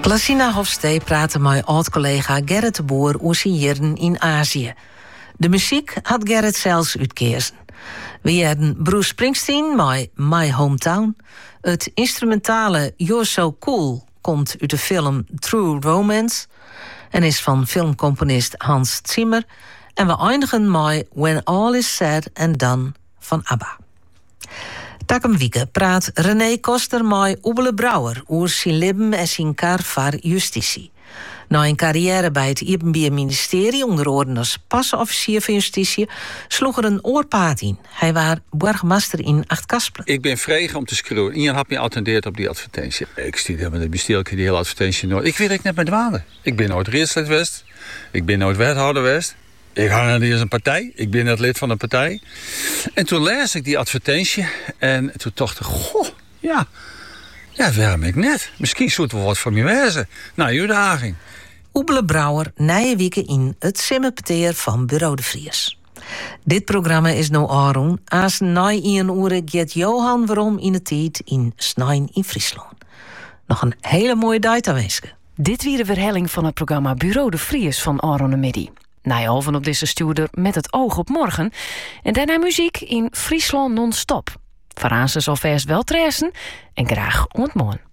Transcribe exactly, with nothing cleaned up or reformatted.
Lassina Hofstee praatte met oud-collega Gerrit de Boer over zijn jaren in Azië. De muziek had Gerrit zelfs uitgekozen. We hadden Bruce Springsteen met My Hometown. Het instrumentale You're So Cool komt uit de film True Romance en is van filmcomponist Hans Zimmer. En we eindigen met When All Is Said and Done van ABBA. Takem wieke praat René Koster met Oebele Brouwer over zijn leven en zijn kar voor justitie. Na een carrière bij het Openbaar Ministerie, onder andere als pasofficier van justitie, sloeg er een oorpaat in. Hij was burgemeester in Achtkaspelen. Ik ben vregen om te schreeuwen. Iemand had me attendeerd op die advertentie. Ik stuurde met het bestuur die hele advertentie nooit. Ik weet ik net met dwalen. Ik ben nooit raadslid geweest. Ik ben nooit wethouder geweest. Ik ga naar deze partij. Ik ben net lid van een partij. En toen las ik die advertentie. En toen dacht ik, goh, ja. Ja, waarom ik net? Misschien zou het wel wat voor me wezen. Nou, uitdaging. Oebele Brouwer, nije wieken in het simmerpeteer van Bureau de Vries. Dit programma is nou Aron. Als nai in een uur gaat Johan waarom in de tijd in Snijn in Friesland. Nog een hele mooie dag te wensen. Dit weer de verhelling van het programma Bureau de Vries van Aron en Midi. Nijhalven op deze stuurder met het oog op morgen. En daarna muziek in Friesland non-stop. Veraan ze zal vast wel tressen en graag ontmoen.